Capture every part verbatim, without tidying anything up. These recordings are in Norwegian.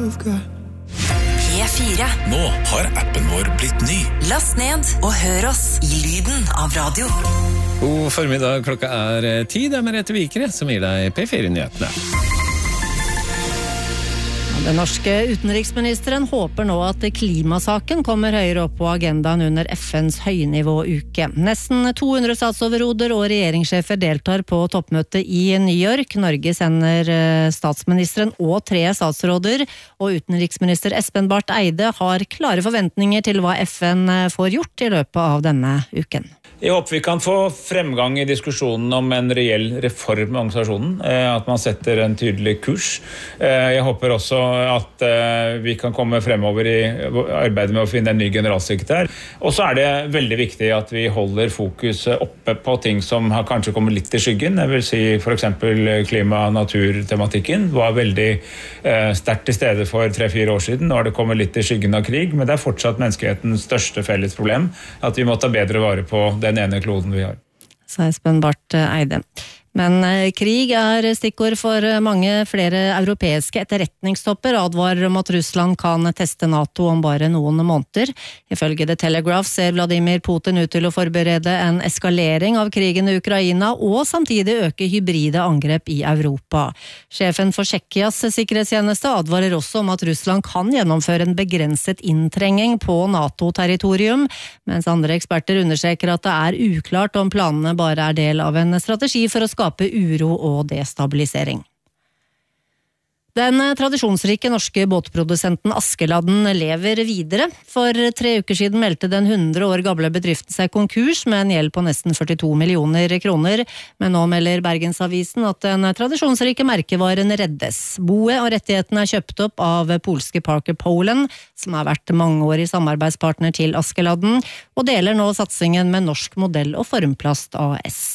you've got. P fire. Nå har appen vår blitt ny. Last ned og hør oss i lyden av radio. God formiddag, klokka er ti, det er Merete Vikre som gir deg P fire-nyhetene. Den norske utenriksministeren håper nå at klimasaken kommer høyere opp på agendaen under F N's høynivåuke. Nesten to hundre statsoverhoder og regjeringssjefer deltar på toppmøtet i New York. Norge sender statsministeren og tre statsråder, og utenriksminister Espen Barth Eide har klare forventninger til hva F N får gjort i løpet av denne uken. Jeg håper vi kan få fremgang i diskusjonen om en reell reform av organisasjonen, at man setter en tydelig kurs. Jeg håper også at vi kan komme fremover i arbeidet med å finne en ny generalsekretær. Og så er det veldig viktig at vi holder fokus oppe på ting som har kanskje kommet litt i skyggen. Jeg vil si for eksempel klima- og naturtematikken var veldig sterkt til stede for tre-fire år siden. Nå har det kommet litt i skyggen av krig, men det er fortsatt menneskehetens største felles problem at vi må ta bedre vare på den ene kloden vi har. Sa Espen Barth Eide. Men krig er stikkord for mange flere europeiske etterretningstopper advarer om at Russland kan teste NATO om bare noen måneder. Ifølge The Telegraph ser Vladimir Putin ut til å forberede en eskalering av krigen i Ukraina og samtidig øke hybride angrep i Europa. Sjefen for Tsjekkias sikkerhetstjeneste advarer også om at Russland kan gjennomføre en begrenset inntrenging på NATO-territorium, mens andre eksperter understreker at det er uklart om planene bare er del av en strategi for å skape uro og destabilisering. Den tradisjonsrike norske båtprodusenten Askeladden lever videre. For tre uker siden meldte den hundre år gamle bedriften seg konkurs med en gjeld på nesten førtito millioner kroner. Men nå melder Bergensavisen at den tradisjonsrike merkevaren reddes. Boet og rettighetene er kjøpt opp av polske Parker Polen, som har vært mangeårig samarbeidspartner til Askeladden, og deler nå satsingen med Norsk Modell- og Formplast A S.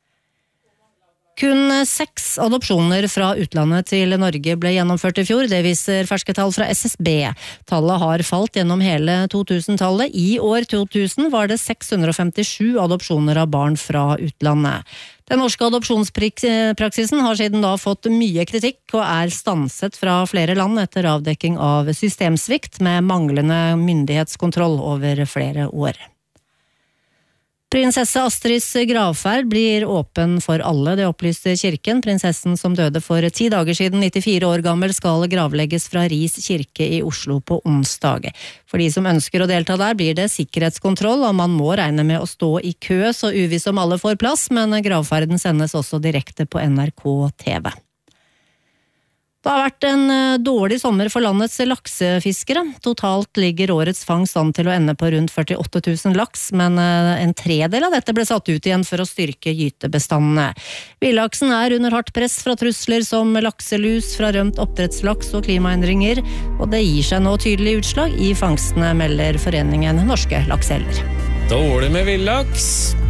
Kun seks adopsjoner fra utlandet til Norge ble gjennomført i fjor, det viser ferske tall fra S S B. Tallet har falt gjennom hele to tusen-tallet. I år to tusen var det seks hundre femtisju adopsjoner av barn fra utlandet. Den norske adopsjonspraksisen har siden da fått mye kritikk og er stanset fra flere land etter avdekking av systemsvikt med manglende myndighetskontroll over flere år. Prinsesse Astrids gravferd blir åpen for alle, det opplyste kirken. Prinsessen som døde for ti dager siden, nittifire år gammel, skal gravlegges fra Ris kirke i Oslo på onsdag. For de som ønsker å delta der blir det sikkerhetskontroll, og man må regne med å stå i kø, så uviss om alle får plass, men gravferden sendes også direkte på N R K T V. Det har vært en dårlig sommer for landets laksefiskere. Totalt ligger årets fangst an til å ende på rundt førtiåtte tusen laks, men en tredel av dette ble satt ut igjen for å styrke gytebestandene. Villaksen er under hardt press fra trusler som lakselus, fra rømt oppdrettslaks og klimaendringer, og det gir seg nå tydelig utslag i fangstene, melder Foreningen Norske Lakseelver. Dårlig med villaks.